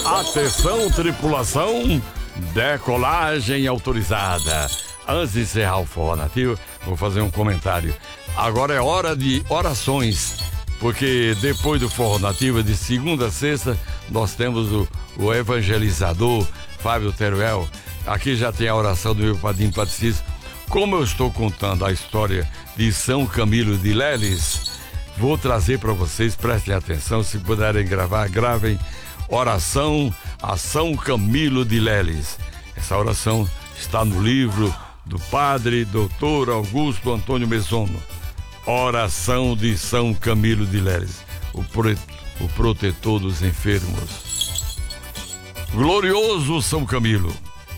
Atenção, tripulação, decolagem autorizada. Antes de encerrar o Forró Nativo, vou fazer um comentário. Agora é hora de orações, porque depois do Forró Nativo, de segunda a sexta, nós temos o evangelizador Fábio Teruel. Aqui já tem a oração do meu padrinho Patricício. Como eu estou contando a história de São Camilo de Leles, vou trazer para vocês, prestem atenção, se puderem gravar, gravem. Oração a São Camilo de Leles. Essa oração está no livro do padre Dr. Augusto Antônio Mesono. Oração de São Camilo de Leles, o protetor dos enfermos. Glorioso São Camilo,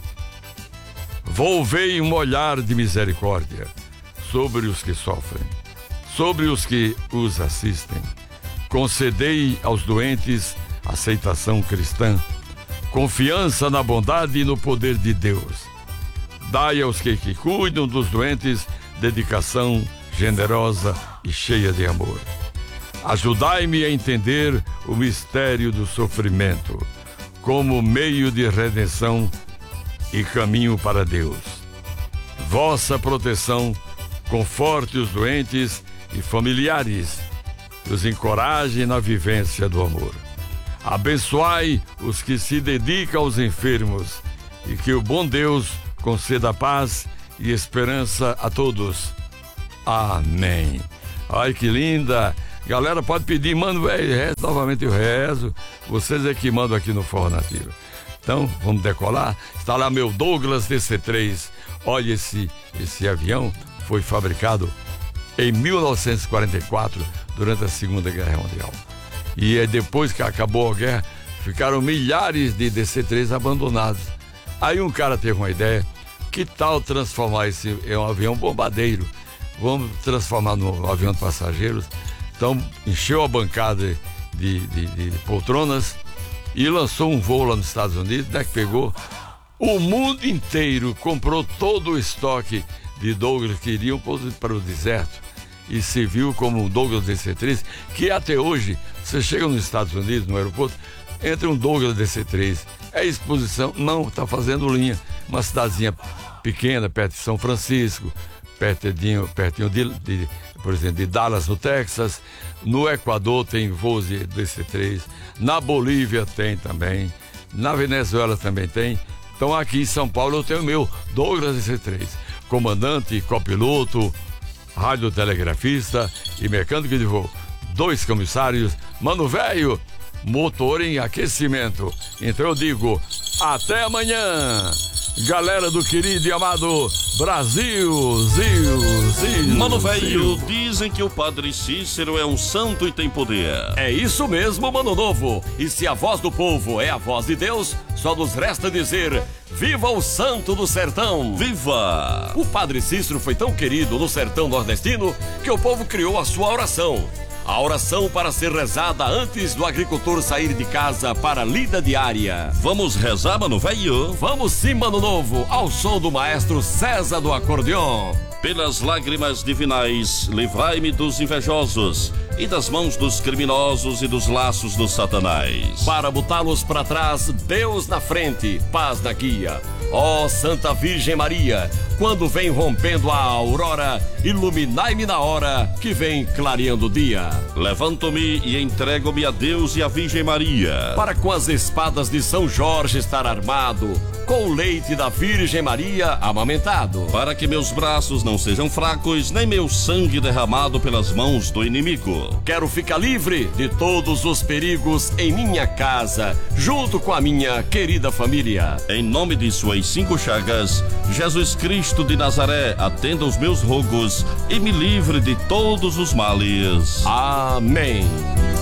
volvei um olhar de misericórdia sobre os que sofrem, sobre os que os assistem. Concedei aos doentes aceitação cristã, confiança na bondade e no poder de Deus. Dai aos que cuidam dos doentes dedicação generosa e cheia de amor. Ajudai-me a entender o mistério do sofrimento como meio de redenção e caminho para Deus. Vossa proteção conforte os doentes e familiares, os encoraje na vivência do amor. Abençoai os que se dedicam aos enfermos e que o bom Deus conceda paz e esperança a todos. Amém. Ai, que linda. Galera, pode pedir, mano, velho, novamente eu rezo. Vocês é que mandam aqui no Forró Nativo. Então, vamos decolar. Está lá meu Douglas DC-3. Olha, esse avião foi fabricado em 1944, durante a Segunda Guerra Mundial. E depois que acabou a guerra, ficaram milhares de DC-3 abandonados. Aí um cara teve uma ideia, que tal transformar esse em um avião bombardeiro? Vamos transformar no avião de passageiros. Então, encheu a bancada de poltronas e lançou um voo lá nos Estados Unidos, né, que pegou o mundo inteiro, comprou todo o estoque de Douglas que iriam para o deserto e se viu como um Douglas DC-3, que até hoje, você chega nos Estados Unidos, no aeroporto, entra um Douglas DC-3, é exposição, não, está fazendo linha, uma cidadezinha pequena, perto de São Francisco, pertinho por exemplo, de Dallas, no Texas. No Equador tem voos de DC-3, na Bolívia tem também, na Venezuela também tem. Então aqui em São Paulo eu tenho o meu Douglas DC-3, comandante, copiloto, radiotelegrafista e mecânico de voo. 2 comissários, mano velho, motor em aquecimento. Então eu digo, até amanhã, galera do querido e amado Brasil, Zil. Mano velho, dizem que o Padre Cícero é um santo e tem poder. É isso mesmo, mano novo. E se a voz do povo é a voz de Deus, só nos resta dizer, viva o santo do sertão. Viva! O Padre Cícero foi tão querido no sertão nordestino que o povo criou a sua oração. A oração para ser rezada antes do agricultor sair de casa para a lida diária. Vamos rezar, mano velho? Vamos sim, mano novo, ao som do maestro César do acordeon. Pelas lágrimas divinais, livrai-me dos invejosos e das mãos dos criminosos e dos laços do Satanás. Para botá-los para trás, Deus na frente, paz na guia. Ó Santa Virgem Maria, quando vem rompendo a aurora, iluminai-me na hora que vem clareando o dia. Levanto-me e entrego-me a Deus e a Virgem Maria, para com as espadas de São Jorge estar armado, com o leite da Virgem Maria amamentado, para que meus braços não sejam fracos, nem meu sangue derramado pelas mãos do inimigo. Quero ficar livre de todos os perigos em minha casa, junto com a minha querida família. Em nome de suas 5 chagas, Jesus Cristo de Nazaré, atenda os meus rogos e me livre de todos os males. Amém.